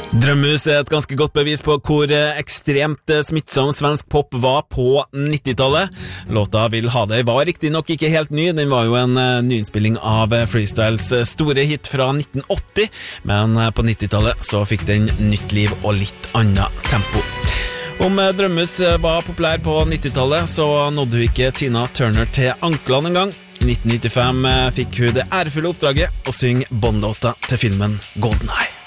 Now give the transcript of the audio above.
Drømmus et ganske godt bevis på hvor ekstremt smittsom svensk pop var på 90-tallet. Låta Vil ha deg var riktig nok ikke helt ny, den var jo en nyinnspilling av Freestyles store hit fra 1980, men på 90-tallet så fikk den nytt liv og litt annet tempo. Om Drømmus var populær på 90-tallet, så nådde hun ikke Tina Turner til anklene en gang. I 1995 fikk hun det ærefulle oppdraget å synge Bond-låta til filmen GoldenEye.